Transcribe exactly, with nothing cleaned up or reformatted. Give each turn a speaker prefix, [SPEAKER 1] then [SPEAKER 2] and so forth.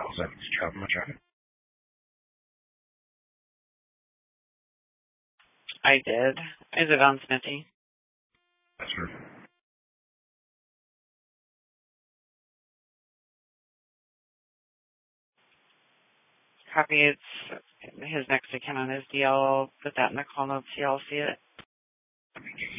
[SPEAKER 1] seven Charlie Machado.
[SPEAKER 2] I did. Is it on Smithy?
[SPEAKER 1] Yes, sir.
[SPEAKER 2] Copy. It's his next account on his D L. I'll put that in the call notes so y'all see it.